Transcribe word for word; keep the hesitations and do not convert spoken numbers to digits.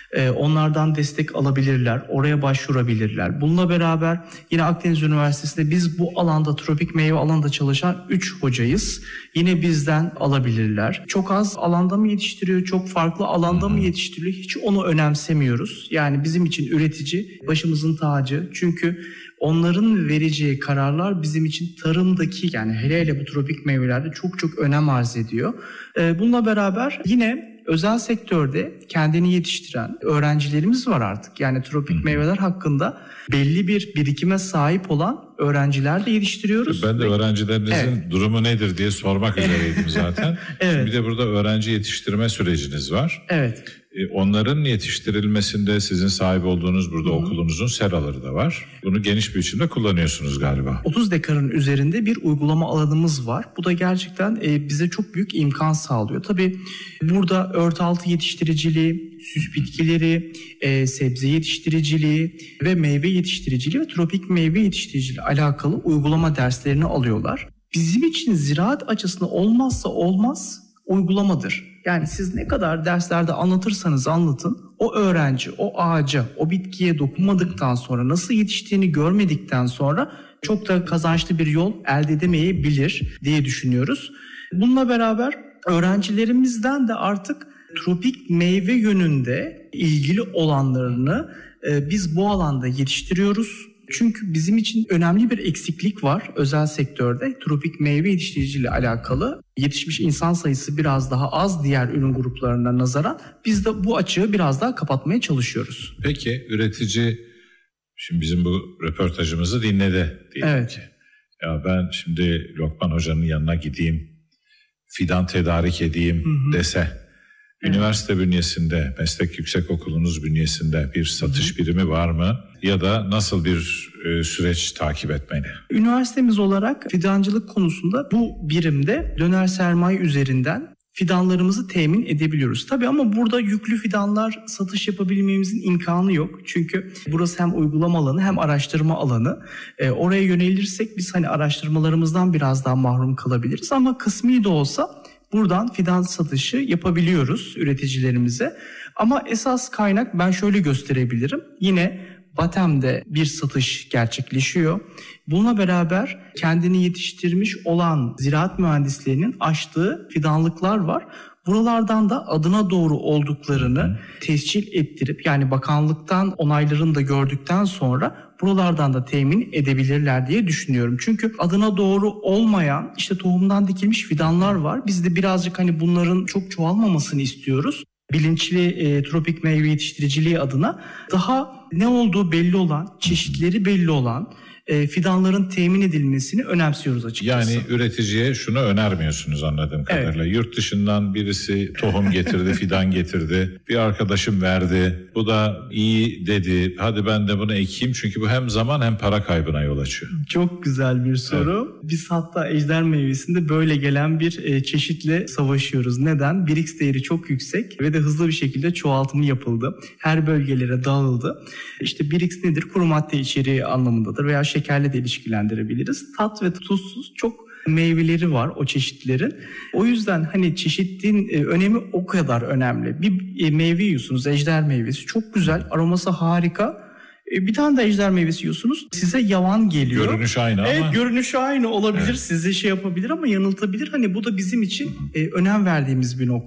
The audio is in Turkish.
Ee, onlardan destek alabilirler, oraya başvurabilirler. Bununla beraber yine Akdeniz Üniversitesi'nde biz bu alanda, tropik meyve alanında çalışan üç hocayız. Yine bizden alabilirler. Çok az alanda mı yetiştiriyor, çok farklı alanda mı yetiştiriliyor, hiç onu önemsemiyoruz. Yani bizim için üretici başımızın tacı. Çünkü onların vereceği kararlar bizim için tarımdaki, yani hele hele bu tropik meyvelerde çok çok önem arz ediyor. Bununla beraber yine özel sektörde kendini yetiştiren öğrencilerimiz var artık. Yani tropik meyveler hakkında belli bir birikime sahip olan öğrenciler de yetiştiriyoruz. Ben de öğrencilerinizin evet. durumu nedir diye sormak üzereydim zaten. Evet. Bir de burada öğrenci yetiştirme süreciniz var. Evet. Onların yetiştirilmesinde sizin sahip olduğunuz burada Hı-hı. okulunuzun seraları da var. Bunu geniş bir biçimde kullanıyorsunuz galiba. otuz dekarın üzerinde bir uygulama alanımız var. Bu da gerçekten bize çok büyük imkan sağlıyor. Tabii burada örtü altı yetiştiriciliği, süs bitkileri, sebze yetiştiriciliği ve meyve yetiştiriciliği ve tropik meyve yetiştiriciliği alakalı uygulama derslerini alıyorlar. Bizim için ziraat açısından olmazsa olmaz uygulamadır. Yani siz ne kadar derslerde anlatırsanız anlatın, o öğrenci o ağaca, o bitkiye dokunmadıktan sonra, nasıl yetiştiğini görmedikten sonra çok da kazançlı bir yol elde edemeyebilir diye düşünüyoruz. Bununla beraber öğrencilerimizden de artık tropik meyve yönünde ilgili olanlarını e, biz bu alanda yetiştiriyoruz. Çünkü bizim için önemli bir eksiklik var özel sektörde. Tropik meyve yetiştiriciliği alakalı yetişmiş insan sayısı biraz daha az diğer ürün gruplarına nazaran. Biz de bu açığı biraz daha kapatmaya çalışıyoruz. Peki üretici şimdi bizim bu röportajımızı dinledi diyelim evet. ki. Ya ben şimdi Lokman Hoca'nın yanına gideyim, fidan tedarik edeyim hı hı. dese. Üniversite bünyesinde, meslek yüksekokulunuz bünyesinde bir satış birimi var mı? Ya da nasıl bir e, süreç takip etmeli? Üniversitemiz olarak fidancılık konusunda bu birimde döner sermaye üzerinden fidanlarımızı temin edebiliyoruz. Tabii ama burada yüklü fidanlar satış yapabilmemizin imkanı yok. Çünkü burası hem uygulama alanı hem araştırma alanı. E, oraya yönelirsek biz hani araştırmalarımızdan biraz daha mahrum kalabiliriz ama kısmi de olsa buradan fidan satışı yapabiliyoruz üreticilerimize. Ama esas kaynak ben şöyle gösterebilirim. Yine Batem'de bir satış gerçekleşiyor. Bununla beraber kendini yetiştirmiş olan ziraat mühendislerinin açtığı fidanlıklar var. Buralardan da adına doğru olduklarını tescil ettirip, yani bakanlıktan onaylarını da gördükten sonra buralardan da temin edebilirler diye düşünüyorum. Çünkü adına doğru olmayan işte tohumdan dikilmiş fidanlar var. Biz de birazcık hani bunların çok çoğalmamasını istiyoruz. Bilinçli e, tropik meyve yetiştiriciliği adına daha ne olduğu belli olan, çeşitleri belli olan e, fidanların temin edilmesini önemsiyoruz açıkçası. Yani üreticiye şunu önermiyorsunuz anladığım kadarıyla. Evet. Yurt dışından birisi tohum getirdi, fidan getirdi. Bir arkadaşım verdi. Bu da iyi dedi. Hadi ben de bunu ekeyim. Çünkü bu hem zaman hem para kaybına yol açıyor. Çok güzel bir soru. Evet. Biz hatta ejder meyvesinde böyle gelen bir e, çeşitle savaşıyoruz. Neden? bir x değeri çok yüksek ve de hızlı bir şekilde çoğaltımı yapıldı. Her bölgelere dağıldı. İşte bir x nedir? Kuru madde içeriği anlamındadır veya şekerle de ilişkilendirebiliriz. Tat ve tuzsuz çok meyveleri var o çeşitlerin. O yüzden hani çeşitin e, önemi o kadar önemli. Bir e, meyve yiyorsunuz, ejder meyvesi çok güzel, aroması harika. E, bir tane de ejder meyvesi yiyorsunuz, size yavan geliyor. Görünüş aynı evet, ama. Evet, görünüşü aynı olabilir, evet. size şey yapabilir ama yanıltabilir. Hani bu da bizim için e, önem verdiğimiz bir nokta.